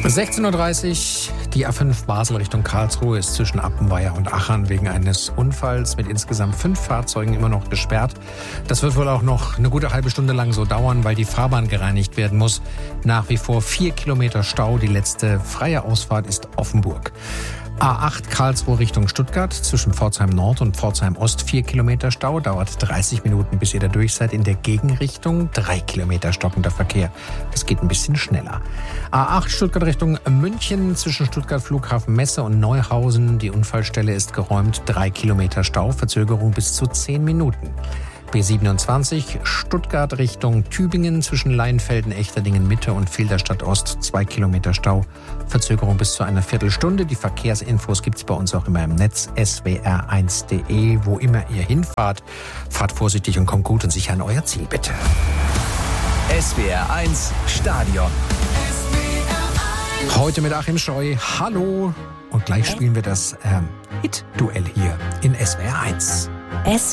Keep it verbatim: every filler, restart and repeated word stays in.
sechzehn Uhr dreißig, die A fünf Basel Richtung Karlsruhe ist zwischen Appenweier und Achern wegen eines Unfalls mit insgesamt fünf Fahrzeugen immer noch gesperrt. Das wird wohl auch noch eine gute halbe Stunde lang so dauern, weil die Fahrbahn gereinigt werden muss. Nach wie vor vier Kilometer Stau, die letzte freie Ausfahrt ist Offenburg. A acht Karlsruhe Richtung Stuttgart, zwischen Pforzheim Nord und Pforzheim Ost vier Kilometer Stau, dauert dreißig Minuten, bis ihr da durch seid. In der Gegenrichtung drei Kilometer stockender Verkehr. Das geht ein bisschen schneller. A acht Stuttgart Richtung München, zwischen Stuttgart Flughafen Messe und Neuhausen. Die Unfallstelle ist geräumt, drei Kilometer Stau, Verzögerung bis zu zehn Minuten. B siebenundzwanzig Stuttgart Richtung Tübingen, zwischen Leinfelden, Echterdingen Mitte und Filderstadt Ost, zwei Kilometer Stau, Verzögerung bis zu einer Viertelstunde. Die Verkehrsinfos gibt's bei uns auch immer im Netz, S W R eins Punkt de. Wo immer ihr hinfahrt, fahrt vorsichtig und kommt gut und sicher an euer Ziel, bitte. S W R eins Stadion. Heute mit Achim Scheu. Hallo. Und gleich spielen wir das ähm, Hit-Duell hier in S W R eins. S